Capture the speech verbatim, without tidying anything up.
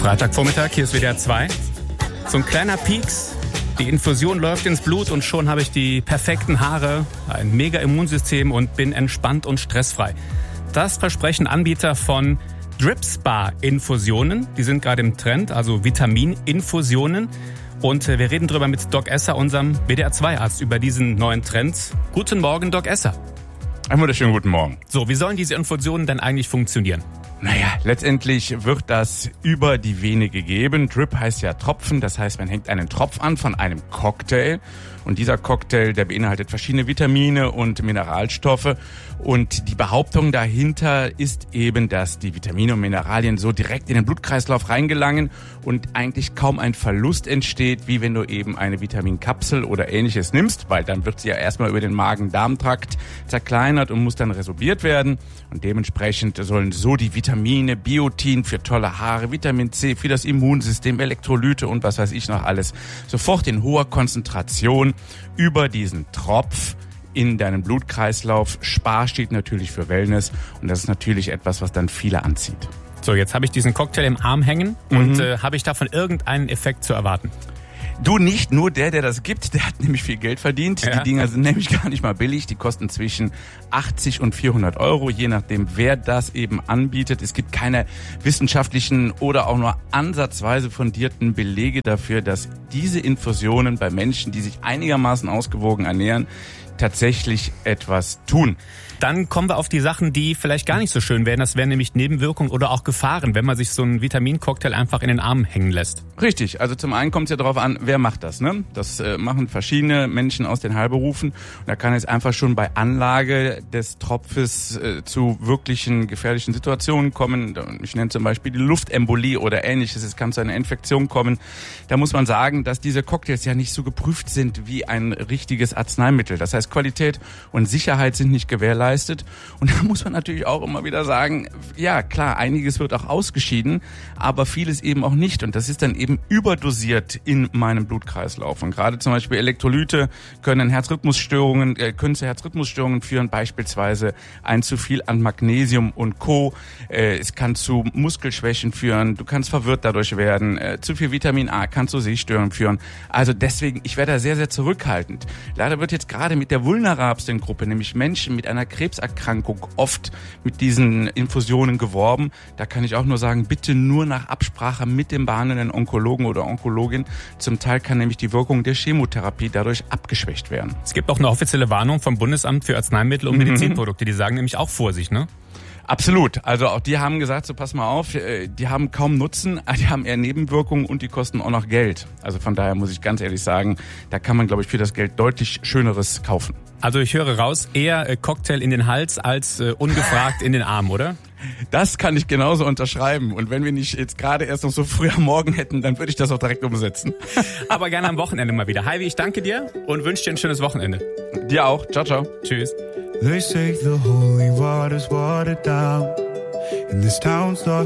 Freitagvormittag, hier ist W D R zwei. So ein kleiner Pieks, die Infusion läuft ins Blut und schon habe ich die perfekten Haare, ein mega Immunsystem und bin entspannt und stressfrei. Das versprechen Anbieter von Drip Spa Infusionen. Die sind gerade im Trend, also Vitamininfusionen. Und wir reden drüber mit Doc Esser, unserem W D R zwei Arzt, über diesen neuen Trend. Guten Morgen, Doc Esser. Einen wunderschönen guten Morgen. So, wie sollen diese Infusionen denn eigentlich funktionieren? Naja, letztendlich wird das über die Vene gegeben. Drip heißt ja Tropfen, das heißt, man hängt einen Tropf an von einem Cocktail. Und dieser Cocktail, der beinhaltet verschiedene Vitamine und Mineralstoffe. Und die Behauptung dahinter ist eben, dass die Vitamine und Mineralien so direkt in den Blutkreislauf reingelangen und eigentlich kaum ein Verlust entsteht, wie wenn du eben eine Vitaminkapsel oder Ähnliches nimmst, weil dann wird sie ja erstmal über den Magen-Darm-Trakt zerkleinert und muss dann resorbiert werden. Und dementsprechend sollen so die Vitamine, Biotin für tolle Haare, Vitamin C für das Immunsystem, Elektrolyte und was weiß ich noch alles, sofort in hoher Konzentration über diesen Tropf in deinen Blutkreislauf. Spa steht natürlich für Wellness und das ist natürlich etwas, was dann viele anzieht. So, jetzt habe ich diesen Cocktail im Arm hängen mhm. und äh, habe ich davon irgendeinen Effekt zu erwarten? Du nicht, nur der, der das gibt, der hat nämlich viel Geld verdient. Ja. Die Dinger sind nämlich gar nicht mal billig. Die kosten zwischen achtzig und vierhundert Euro, je nachdem, wer das eben anbietet. Es gibt keine wissenschaftlichen oder auch nur ansatzweise fundierten Belege dafür, dass diese Infusionen bei Menschen, die sich einigermaßen ausgewogen ernähren, tatsächlich etwas tun. Dann kommen wir auf die Sachen, die vielleicht gar nicht so schön wären. Das wären nämlich Nebenwirkungen oder auch Gefahren, wenn man sich so einen Vitamincocktail einfach in den Arm hängen lässt. Richtig, also zum einen kommt es ja darauf an, wer macht das, ne? Das äh, machen verschiedene Menschen aus den Heilberufen. Und da kann es einfach schon bei Anlage des Tropfes äh, zu wirklichen gefährlichen Situationen kommen. Ich nenne zum Beispiel die Luftembolie oder Ähnliches. Es kann zu einer Infektion kommen. Da muss man sagen, dass diese Cocktails ja nicht so geprüft sind wie ein richtiges Arzneimittel. Das heißt, Qualität und Sicherheit sind nicht gewährleistet. Und da muss man natürlich auch immer wieder sagen, ja klar, einiges wird auch ausgeschieden, aber vieles eben auch nicht. Und das ist dann eben überdosiert in meinem Blutkreislauf. Und gerade zum Beispiel Elektrolyte können Herzrhythmusstörungen, äh, können zu Herzrhythmusstörungen führen, beispielsweise ein zu viel an Magnesium und Co. Äh, es kann zu Muskelschwächen führen, du kannst verwirrt dadurch werden, äh, zu viel Vitamin A kann zu Sehstörungen führen. Also deswegen, ich werde da sehr, sehr zurückhaltend. Leider wird jetzt gerade mit der vulnerablen Gruppe, nämlich Menschen mit einer Krebserkrankung, oft mit diesen Infusionen geworben. Da kann ich auch nur sagen, bitte nur nach Absprache mit dem behandelnden Onkologen oder Onkologin. Zum Teil kann nämlich die Wirkung der Chemotherapie dadurch abgeschwächt werden. Es gibt auch eine offizielle Warnung vom Bundesamt für Arzneimittel und Medizinprodukte. Die sagen nämlich auch Vorsicht, ne? Absolut. Also auch die haben gesagt, so pass mal auf, die haben kaum Nutzen, die haben eher Nebenwirkungen und die kosten auch noch Geld. Also von daher muss ich ganz ehrlich sagen, da kann man, glaube ich, für das Geld deutlich Schöneres kaufen. Also ich höre raus, eher äh, Cocktail in den Hals als äh, ungefragt in den Arm, oder? Das kann ich genauso unterschreiben. Und wenn wir nicht jetzt gerade erst noch so früh am Morgen hätten, dann würde ich das auch direkt umsetzen. Aber gerne am Wochenende mal wieder. Heidi, ich danke dir und wünsche dir ein schönes Wochenende. Dir auch. Ciao, ciao. Tschüss. They say the holy water's watered down, and this town's lost